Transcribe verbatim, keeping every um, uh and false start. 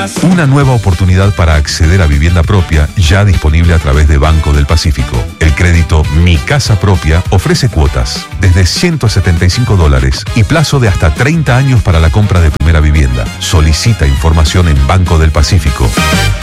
más. Una nueva oportunidad para acceder a vivienda propia, ya disponible a través de Banco del Pacífico. El crédito Mi Casa Propia ofrece cuotas desde ciento setenta y cinco dólares y plazo de hasta treinta años para la compra de primera vivienda. Solicita información en Banco del Pacífico.